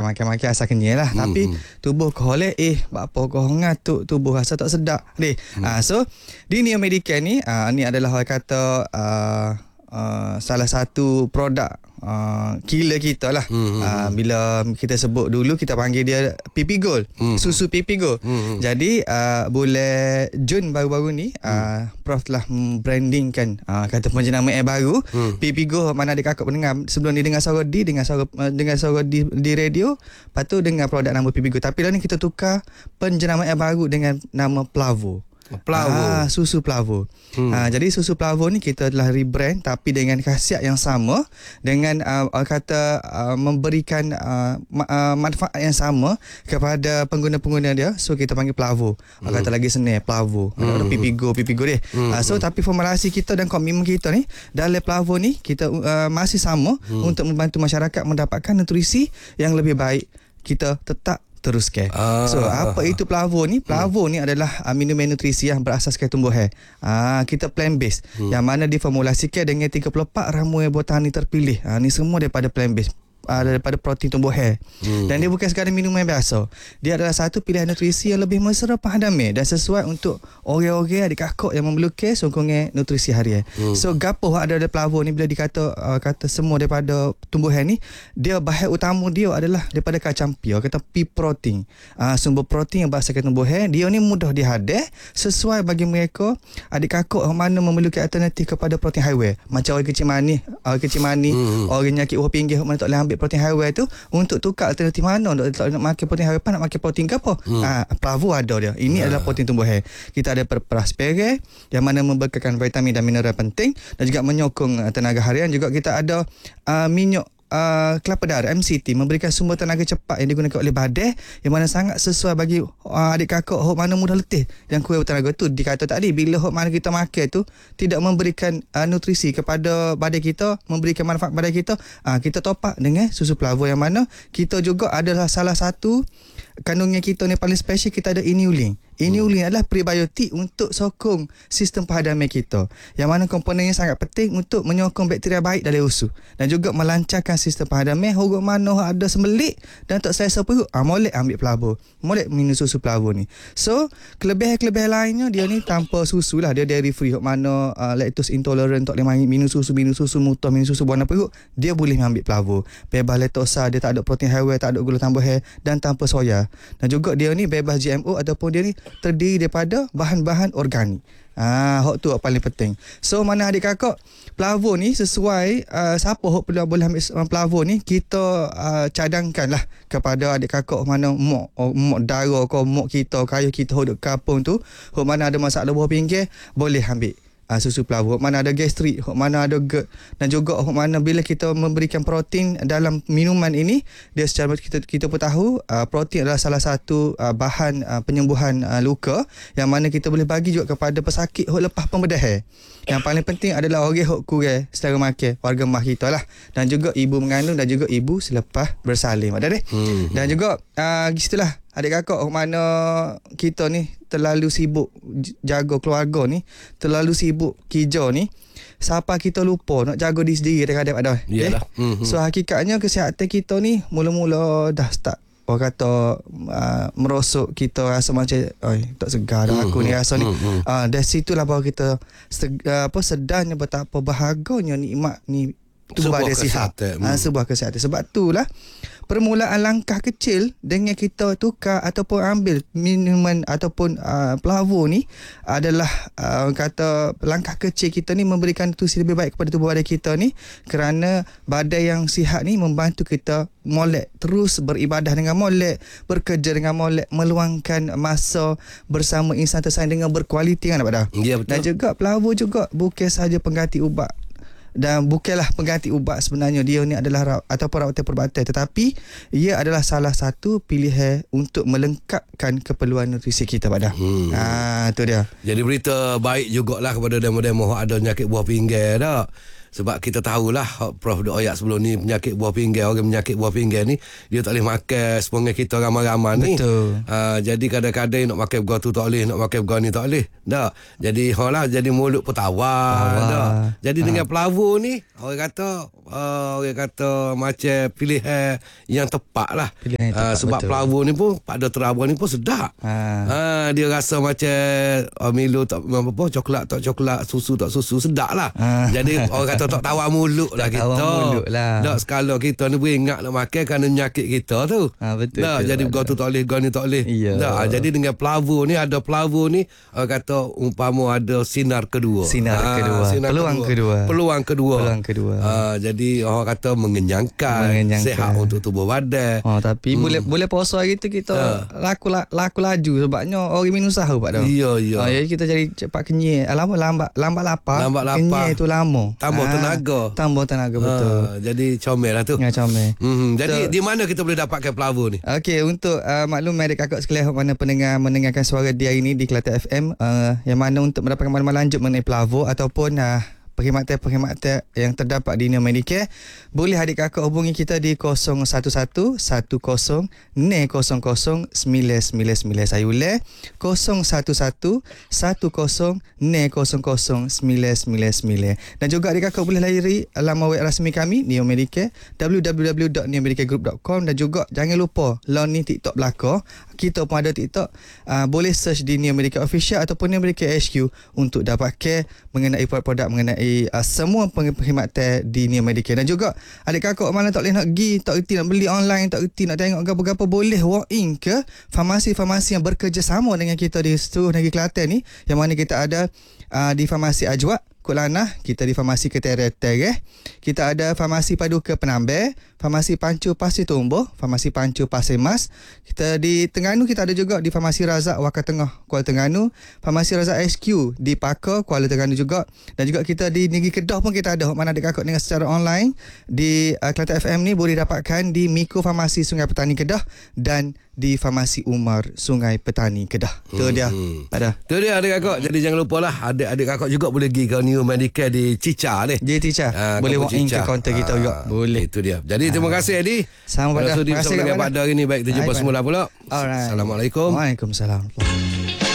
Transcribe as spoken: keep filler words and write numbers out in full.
makan-makan asal kenyal lah. Hmm. Tapi tubuh kau oleh eh apa kau ngatuk, tubuh rasa tak sedap. Deh. Hmm. Uh, so di Neo Medical ni uh, ni adalah orang kata uh, uh, salah satu produk Uh, killer kita lah. hmm, uh, Bila kita sebut dulu, kita panggil dia P P Gold, hmm. susu P P Gold. hmm. Jadi uh, bulan Jun baru-baru ni uh, hmm. Prof telah brandingkan uh, kata penjenamaan baru, hmm. P P Gold. Mana adik kakak pendengar sebelum ni dengar suara D, dengar suara, uh, dengar suara di, di radio, lepas tu dengar produk nama P P Gold. Tapi lah ni kita tukar penjenamaan baru dengan nama Plavo. Plavo. Ah, susu Plavo. Hmm. Ah, jadi susu Plavo ni kita telah rebrand tapi dengan khasiat yang sama, dengan uh, kata uh, memberikan uh, ma- uh, manfaat yang sama kepada pengguna-pengguna dia. So kita panggil Plavo. Hmm. Kata lagi senang Plavo. Hmm. Ada P P Go, P P Go deh. Hmm. Ah, so tapi formulasi kita dan komitmen kita ni dalam Plavo ni kita uh, masih sama, hmm. untuk membantu masyarakat mendapatkan nutrisi yang lebih baik. Kita tetap teruskan. Ah, so apa ah, itu Plavo ni? Plavo hmm. ni adalah uh, minuman nutrisi yang berasaskan tumbuhan. Ah, kita plant based, hmm. yang mana diformulasikan dengan tiga puluh empat ramuan botani terpilih. Ah, ni semua daripada plant based. Uh, daripada protein tumbuhan. hmm. Dan dia bukan sekadar minuman biasa. Dia adalah satu pilihan nutrisi yang lebih mesra pahadami dan sesuai untuk orang-orang adik kakak yang memerlukan sokongan nutrisi harian. hmm. So gapo ada ada Plavo ni, bila dikata uh, kata semua daripada tumbuhan ni, dia bahan utama dia adalah daripada kacang pia, kata pea protein. Uh, sumber protein yang berasaskan tumbuhan. Dia ni mudah dihadir, sesuai bagi mereka adik kakak yang mana memerlukan alternatif kepada protein haiwan. Macam orang kecil manis, orang kecil manis, hmm. orang nyakit urat pinggir mana tak boleh ambil protein haiwan tu, untuk tukar alternatif mana nak, nak makan protein haiwan, nak makan protein ke apa. hmm. ha, Plavo ada dia. Ini ha. adalah protein tumbuhan. Kita ada Praspera yang mana membekalkan vitamin dan mineral penting dan juga menyokong tenaga harian. Juga kita ada uh, minyak Uh, kelapa darah M C T, memberikan sumber tenaga cepat yang digunakan oleh badan, yang mana sangat sesuai bagi uh, adik kakak hok mana mudah letih dan kurang tenaga tu. Dikata tadi, bila hok mana kita makan tu tidak memberikan uh, nutrisi kepada badan kita, memberikan manfaat badan kita, uh, kita topak dengan susu Plavo, yang mana kita juga adalah salah satu kandungan kita ni paling special. Kita ada inulin. Inulin hmm. adalah prebiotik untuk sokong sistem pahadamian kita, yang mana komponennya sangat penting untuk menyokong bakteria baik dalam usus dan juga melancarkan sistem pahadamian. Orang mana ada sembelik dan tak selesa perut, ah, molek ambil Plavo, molek minum susu Plavo ni. So kelebihan-kelebihan lainnya, dia ni tanpa susu lah, dia dairy free. Orang mana uh, lactose intolerant, tak boleh minum susu, minum susu mutah, minum susu buana perut, dia boleh ambil Plavo. Bebas laktosa, dia tak ada protein haiwan, tak ada gula tambahan dan tanpa soya. Dan juga dia ni bebas G M O ataupun dia ni terdiri daripada bahan-bahan organik. Ah, hok tu paling penting. So mana adik kakak, Plavo ni sesuai uh, siapa hok perlu boleh ambil Plavo ni, kita uh, cadangkanlah kepada adik kakak mana mak mak dara kau, mak kita, kaya kita hok duk kampung tu, hok mana ada masalah buah pinggir, boleh ambil Uh, susu Plavo. Mana ada gastrik, mana ada GERD, dan juga mana bila kita memberikan protein dalam minuman ini, dia secara kita kita pun tahu uh, protein adalah salah satu uh, bahan uh, penyembuhan uh, luka, yang mana kita boleh bagi juga kepada pesakit hok lepas pembedahan. Yang paling penting adalah orang hok kurang secara makan, warga mah kita lah, dan juga ibu mengandung dan juga ibu selepas bersalin. Ada deh. Hmm. Dan juga uh, gitulah adik kakak, mana kita ni terlalu sibuk jaga keluarga ni, terlalu sibuk kerja ni, siapa kita lupa nak jaga diri sendiri kadang-kadang ada. Iyalah. Eh? Mm-hmm. So hakikatnya kesihatan kita ni mula-mula dah start orang kata uh, merosot, kita rasa macam oi tak segar dah aku ni rasa ni. Mm-hmm. Uh, dari situlah baru kita seg- uh, apa sedarnya betapa bahaganya nikmat ni tubuh ada sihat. Ha, sebuah kesihatan. Sebab itulah permulaan langkah kecil dengan kita tukar ataupun ambil minuman ataupun uh, Plavo ni adalah uh, kata langkah kecil kita ni memberikan nutrisi lebih baik kepada tubuh badan kita ni, kerana badan yang sihat ni membantu kita molek terus beribadah dengan molek, bekerja dengan molek, meluangkan masa bersama insan tersayang dengan berkualiti kan pada. Ya, betul. Dan juga Plavo juga bukan sahaja pengganti ubat, dan bukanlah pengganti ubat sebenarnya, dia ni adalah rawat, ataupun rawatan perubatan, tetapi ia adalah salah satu pilihan untuk melengkapkan keperluan nutrisi kita pada. Hmm. Ah, tu dia. Jadi berita baik jugalah kepada demo-demo ada penyakit buah pinggir dah. Sebab kita tahulah Prof Dok Oyak sebelum ni penyakit buah pinggir, orang penyakit buah pinggir ni dia tak boleh makan sepongai kita ramai-ramai ni. Betul. Ha, jadi kadang-kadang nak makan bergau tu tak boleh, nak makan bergau ni tak boleh. Tak. Jadi halah jadi mulut petawar. Tak. Jadi ha. dengan pelawur ni orang kata uh, orang kata macam pilihan yang tepat lah. Pilihan yang tepat, uh, sebab betul. Pelawur ni pun pada terabur ni pun sedap. Ha. Ha, dia rasa macam uh, Milo tak apa coklat tak coklat, susu tak susu, sedap lah. Ha. Jadi orang kata tak tawar mulut lah kita. Mulut lah. Tak sekala kita ni beringat nak makan kerana penyakit kita tu. Ha, betul. Tak, jadi gau tu tak boleh, gau ni tak boleh. Tak, jadi dengan pelawur ni ada pelawur ni orang kata umpama ada sinar kedua. Sinar ha, kedua. Sinar peluang kedua. kedua. Peluang kedua. Peluang kedua. Ha, jadi orang kata mengenyangkan, mengenyangkan. Sihat untuk tubuh badan. Oh, tapi hmm. boleh boleh puasa hari tu kita ha. laku laku laju sebabnya orang minum sahur Pak Dok. Ya, ya. Ha, jadi kita jadi cepat kenyek. Lama lambat lambat lapar. Lambat lapar. Kenyek tu lama. Tambah ha. tenaga. Tambah tenaga betul. Ha, jadi comel lah tu. Ya, comel. Hmm, jadi so, di mana kita boleh dapatkan pelawur ni? Okey, untuk uh, maklum adik-kakak sekalian mana pendengar mendengarkan suara dia ini di Kelantan F M uh, yang mana untuk mendapatkan maklumat lanjut mengenai pelawur ataupun uh, perkhidmatan-perkhidmatan yang terdapat di Neo Medicare, boleh adik-kakak hubungi kita di kosong satu satu satu kosong kosong kosong sembilan sembilan sembilan. Saya ulang, kosong satu satu satu kosong kosong kosong sembilan sembilan sembilan. Dan juga adik-kakak boleh layari laman web rasmi kami Neo Medicare, w w w dot neo medicare group dot com. Dan juga jangan lupa lawan ni TikTok belaka. Kita pun ada TikTok. Uh, boleh search di Neo Medicare Official ataupun Neo Medicare H Q untuk dapatkan mengenai produk-produk mengenai Uh, semua perkhidmatan di Neo Medicare. Dan juga adik kakak mana tak boleh nak pergi, tak reti nak beli online, tak reti nak tengok apa-apa, boleh walk in ke farmasi-farmasi yang bekerjasama dengan kita di seluruh negeri Kelantan ni, yang mana kita ada uh, di Farmasi Ajwat Kut Lanah, kita di Farmasi Ketera Tereh, kita ada Farmasi Paduka Penambang, Farmasi Pancu Pasir Tumbuh, Farmasi Pancu Pasir Mas. Kita di Terengganu kita ada juga di Farmasi Razak Wakar Tengah Kuala Terengganu, Farmasi Razak H Q di Paka Kuala Terengganu juga. Dan juga kita di Negeri Kedah pun kita ada. Mana ada kakak dengan secara online di uh, Kelantan F M ni boleh dapatkan di Miko Farmasi Sungai Petani Kedah dan di Farmasi Umar Sungai Petani Kedah. Itu hmm, dia. Hmm. Ada. Itu dia adik kakak. Jadi jangan lupalah adik-adik kakak juga boleh pergi ke Neo Medicare di Cica ni. Di Cica. Ha, boleh walk in ke kaunter kita ha, juga. Boleh. Itu dia. Jadi terima kasih Edi. Sama pada. Terima kasih kepada hari ini. Baik, kita jumpa semula pula. Alright. Assalamualaikum. Waalaikumsalam.